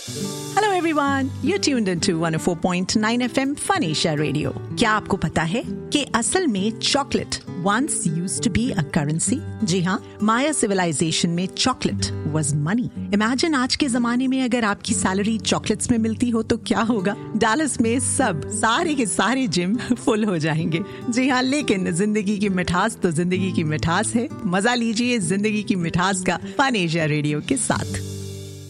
Hello everyone, you're tuned into 104.9 FM Fun Asia Radio. क्या आपको पता है कि असल में chocolate once used to be a currency? जी हाँ, माया सिविलाइजेशन में चॉकलेट was money. Imagine आज के जमाने में अगर आपकी सैलरी चॉकलेट्स में मिलती हो तो क्या होगा? डालस में सारे के सारे जिम फुल हो जाएंगे. जी हाँ, लेकिन जिंदगी की मिठास तो जिंदगी की मिठास है. मजा लीजिए जिंदगी की मिठास का फन एशिया रेडियो के साथ.